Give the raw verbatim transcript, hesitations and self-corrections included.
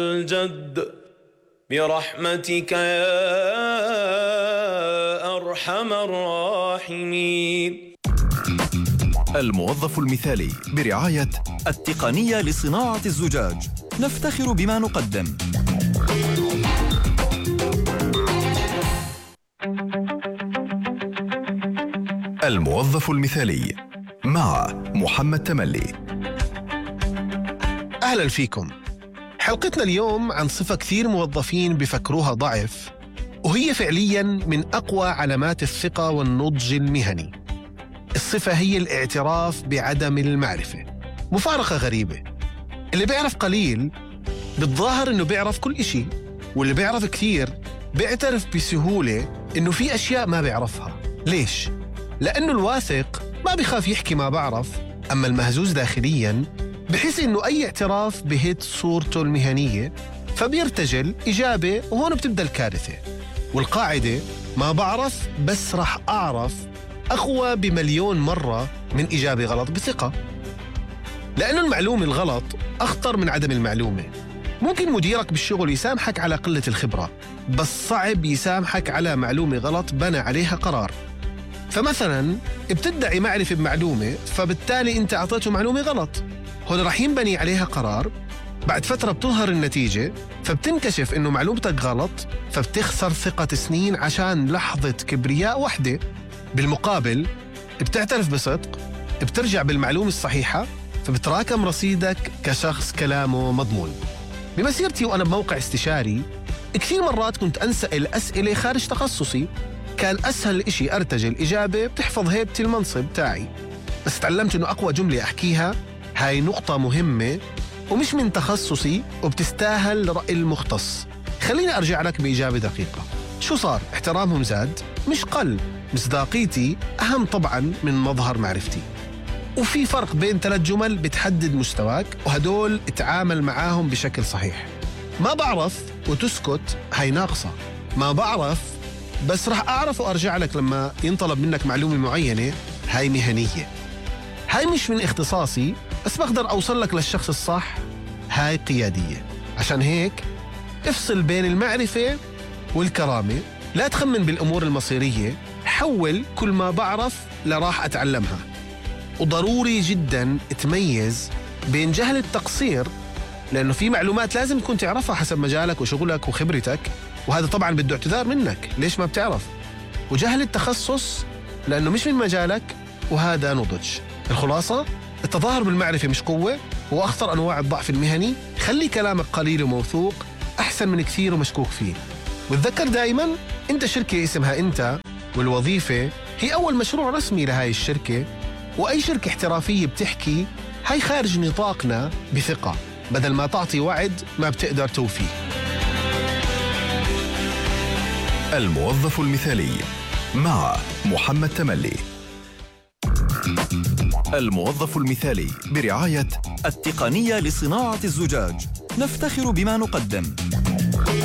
الجد برحمتك يا أرحم الراحمين. الموظف المثالي برعاية التقنية لصناعة الزجاج، نفتخر بما نقدم. الموظف المثالي مع محمد تملي. أهلا فيكم. حلقتنا اليوم عن صفة كثير موظفين بفكروها ضعف، وهي فعلياً من أقوى علامات الثقة والنضج المهني. الصفة هي الاعتراف بعدم المعرفة. مفارقة غريبة، اللي بيعرف قليل بالظاهر إنه بيعرف كل إشي، واللي بيعرف كثير بيعترف بسهولة إنه في أشياء ما بيعرفها. ليش؟ لأنه الواثق ما بيخاف يحكي ما بعرف، أما المهزوز داخلياً بحس إنه أي اعتراف بهد صورته المهنية فبيرتجل إجابة، وهون بتبدأ الكارثة. والقاعدة ما بعرف بس رح أعرف أقوى بمليون مرة من إجابة غلط بثقة، لأنه المعلومة الغلط أخطر من عدم المعلومة. ممكن مديرك بالشغل يسامحك على قلة الخبرة، بس صعب يسامحك على معلومة غلط بنى عليها قرار. فمثلا بتدعي معرفة بمعلومة، فبالتالي أنت أعطيته معلومة غلط، هون رح ينبني عليها قرار. بعد فترة بتظهر النتيجة، فبتنكشف إنه معلومتك غلط، فبتخسر ثقة سنين عشان لحظة كبرياء وحدة. بالمقابل بتعترف بصدق، بترجع بالمعلومة الصحيحة، فبتراكم رصيدك كشخص كلامه مضمون. بمسيرتي وأنا بموقع استشاري كثير مرات كنت أنسأل أسئلة خارج تخصصي، كان أسهل إشي أرتجل إجابة بتحفظ هيبة المنصب تاعي، بس تعلمت إنه أقوى جملة أحكيها هاي نقطة مهمة ومش من تخصصي وبتستاهل رأي المختص. خليني أرجع لك بإجابة دقيقة. شو صار؟ احترامهم زاد مش قل. مصداقيتي أهم طبعاً من مظهر معرفتي. وفي فرق بين ثلاث جمل بتحدد مستواك، وهدول اتعامل معاهم بشكل صحيح. ما بعرف وتسكت هاي ناقصة. ما بعرف بس رح أعرف وأرجع لك لما ينطلب منك معلومة معينة، هاي مهنية. هاي مش من اختصاصي بس بقدر أوصل لك للشخص الصح، هاي قيادية. عشان هيك افصل بين المعرفة والكرامة، لا تخمن بالأمور المصيرية، حول كل ما بعرف لراح أتعلمها. وضروري جدا تميز بين جهل التقصير، لأنه في معلومات لازم تكون تعرفها حسب مجالك وشغلك وخبرتك، وهذا طبعا بده اعتذار منك ليش ما بتعرف، وجهل التخصص لأنه مش من مجالك، وهذا نضج. الخلاصة، التظاهر بالمعرفة مش قوة، وأخطر أنواع الضعف المهني. خلي كلامك قليل وموثوق أحسن من كثير ومشكوك فيه. وتذكر دائما أنت شركة اسمها أنت، والوظيفة هي أول مشروع رسمي لهاي الشركة، وأي شركة احترافية بتحكي هاي خارج نطاقنا بثقة، بدل ما تعطي وعد ما بتقدر توفيه. الموظف المثالي مع محمد تملي. الموظف المثالي برعاية التقنية لصناعة الزجاج، نفتخر بما نقدم.